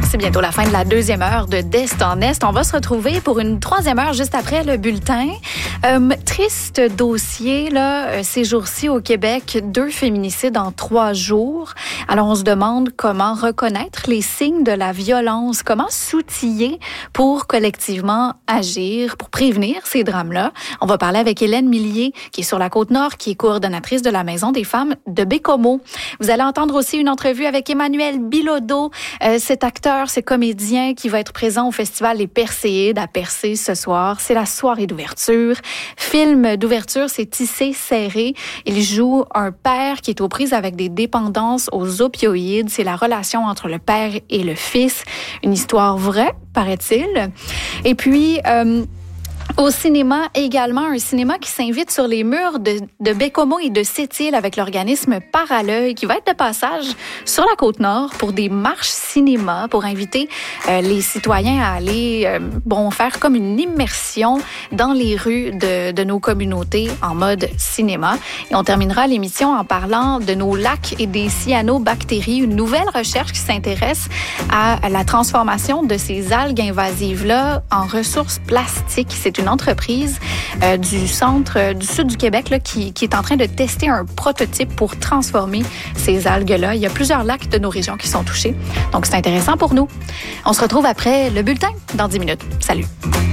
C'est bientôt la fin de la deuxième heure de d'Est en Est. On va se retrouver pour une troisième heure juste après le bulletin. Triste dossier, là, ces jours-ci au Québec, 2 féminicides en 3 jours. Alors, on se demande comment reconnaître les signes de la violence, comment s'outiller pour collectivement agir, pour prévenir ces drames-là. On va parler avec Hélène Millier, qui est sur la Côte-Nord, qui est coordonnatrice de la Maison des femmes de Baie-Comeau. Vous allez entendre aussi une entrevue avec Emmanuel Bilodeau, cet acteur, ce comédien qui va être présent au festival Les Perséides à Percé ce soir. C'est la soirée d'ouverture. Film d'ouverture, c'est Tissé serré. Il joue un père qui est aux prises avec des dépendances aux opioïdes. C'est la relation entre le père et le fils. Une histoire vraie, paraît-il. Et puis, au cinéma également, un cinéma qui s'invite sur les murs de Baie-Comeau et de Sept-Îles avec l'organisme Parallœil qui va être de passage sur la Côte-Nord pour des marches cinéma, pour inviter les citoyens à aller faire comme une immersion dans les rues de nos communautés en mode cinéma. Et on terminera l'émission en parlant de nos lacs et des cyanobactéries, une nouvelle recherche qui s'intéresse à la transformation de ces algues invasives-là en ressources plastiques. C'est une entreprise du centre du sud du Québec là, qui est en train de tester un prototype pour transformer ces algues-là. Il y a plusieurs lacs de nos régions qui sont touchés. Donc, c'est intéressant pour nous. On se retrouve après le bulletin dans 10 minutes. Salut!